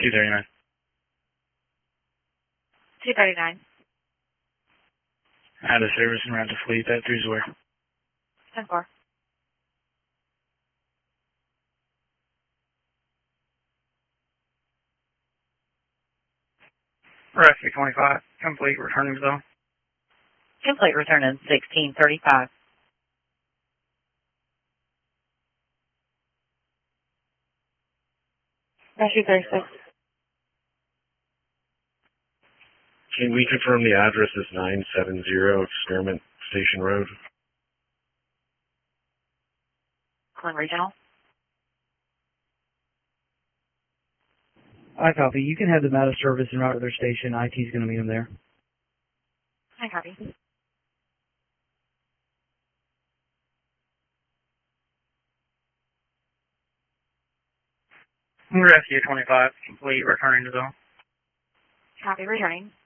239. 239. Out of service and route to fleet. That 3's where? 10-4. Rescue 25. Complete. Returning zone. Complete return in 1635. Rescue 36. Can we confirm the address is 970 Experiment Station Road? Glen Regional. I copy. You can have them out of service and route to their station. IT's going to meet them there. I copy. Rescue 25. Complete. Returning to zone. Copy, returning.